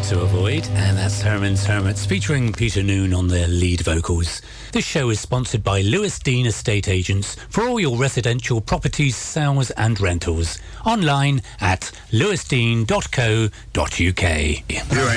to avoid, and that's Herman's Hermits featuring Peter Noon on their lead vocals. This show is sponsored by Lewis Dean Estate Agents for all your residential properties, sales and rentals. Online at lewisdean.co.uk.